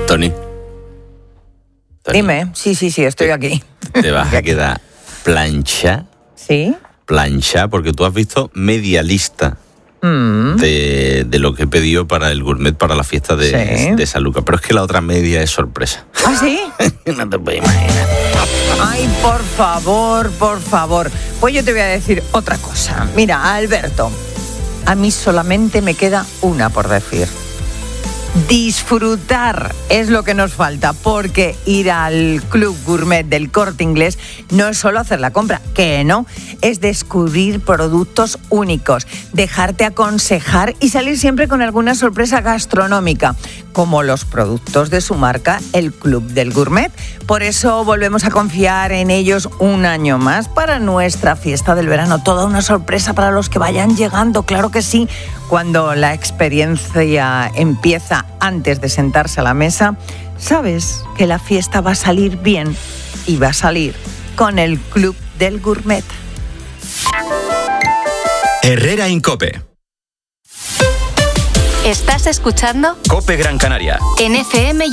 Tony. Dime, sí, estoy aquí. Te vas a quedar plancha. ¿Sí? Plancha, porque tú has visto media lista de lo que he pedido para el gourmet para la fiesta de San Lucas. Pero es que la otra media es sorpresa. ¿Ah, sí? No te puedes imaginar. Ay, por favor. Pues yo te voy a decir otra cosa. Mira, Alberto, a mí solamente me queda una por decir. Disfrutar es lo que nos falta, porque ir al Club Gourmet del Corte Inglés no es solo hacer la compra, que no, es descubrir productos únicos, dejarte aconsejar y salir siempre con alguna sorpresa gastronómica, como los productos de su marca, el Club del Gourmet. Por eso volvemos a confiar en ellos un año más para nuestra fiesta del verano. Toda una sorpresa para los que vayan llegando, claro que sí. Cuando la experiencia empieza antes de sentarse a la mesa, sabes que la fiesta va a salir bien y va a salir con el Club del Gourmet. Herrera en COPE. ¿Estás escuchando? COPE Gran Canaria. En FM